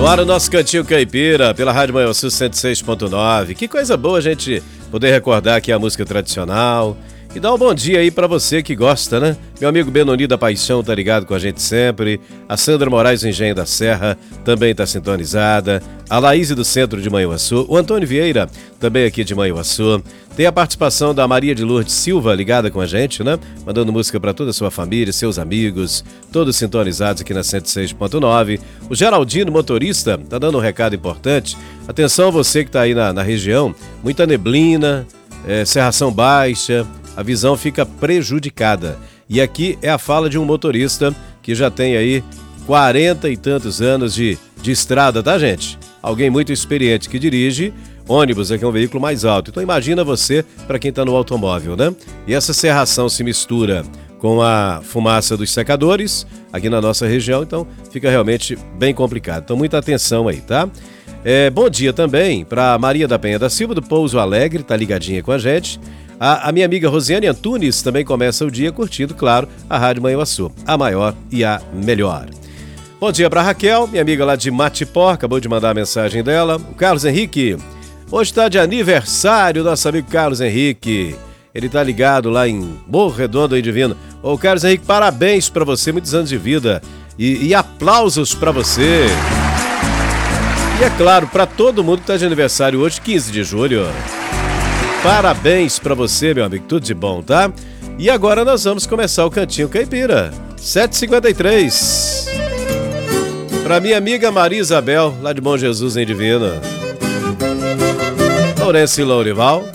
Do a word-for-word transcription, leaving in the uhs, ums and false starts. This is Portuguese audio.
No ar o nosso Cantinho Caipira, pela Rádio Manhuaçu cento e seis ponto nove. Que coisa boa a gente poder recordar aqui a música tradicional. E dar um bom dia aí pra você que gosta, né? Meu amigo Benoni da Paixão tá ligado com a gente sempre. A Sandra Moraes do Engenho da Serra também tá sintonizada. A Laís do Centro de Manhuaçu. O Antônio Vieira, também aqui de Manhuaçu. Tem a participação da Maria de Lourdes Silva ligada com a gente, né? Mandando música pra toda a sua família, seus amigos, todos sintonizados aqui na cento e seis ponto nove. O Geraldino, motorista, tá dando um recado importante. Atenção você que tá aí na, na região, muita neblina, é, cerração baixa, a visão fica prejudicada. E aqui é a fala de um motorista que já tem aí quarenta e tantos anos de, de estrada, tá, gente? Alguém muito experiente que dirige ônibus, aqui é um veículo mais alto. Então imagina você, para quem está no automóvel, né? E essa cerração se mistura com a fumaça dos secadores aqui na nossa região, então fica realmente bem complicado. Então muita atenção aí, tá? É, bom dia também para Maria da Penha da Silva, do Pouso Alegre, tá ligadinha com a gente. A, a minha amiga Rosiane Antunes também começa o dia curtindo, claro, a Rádio Manhuaçu, a maior e a melhor. Bom dia para Raquel, minha amiga lá de Matipó, acabou de mandar a mensagem dela. O Carlos Henrique, hoje está de aniversário, nosso amigo Carlos Henrique. Ele tá ligado lá em Morro Redondo aí Divino. Ô Carlos Henrique, parabéns para você, muitos anos de vida e, e aplausos para você. E é claro, para todo mundo que tá de aniversário hoje, quinze de julho. Parabéns pra você, meu amigo, tudo de bom, tá? E agora nós vamos começar o Cantinho Caipira, sete e cinquenta e três. Pra minha amiga Maria Isabel, lá de Bom Jesus em Divino. Lourenço e Lourival.